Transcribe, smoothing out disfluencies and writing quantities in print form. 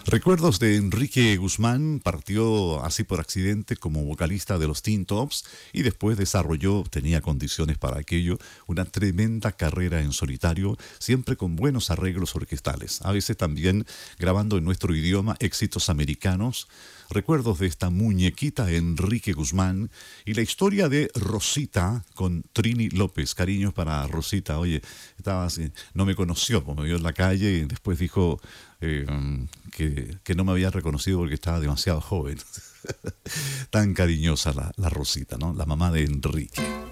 Recuerdos de Enrique Guzmán, partió así por accidente como vocalista de los Teen Tops y después desarrolló, tenía condiciones para aquello, una tremenda carrera en solitario, siempre con buenos arreglos orquestales, a veces también grabando en nuestro idioma éxitos americanos. Recuerdos de esta muñequita Enrique Guzmán y la historia de Rosita con Trini López. Cariños para Rosita. Oye, estaba así, no me conoció, pues me vio en la calle y después dijo que no me había reconocido porque estaba demasiado joven. Tan cariñosa la Rosita, ¿no? La mamá de Enrique.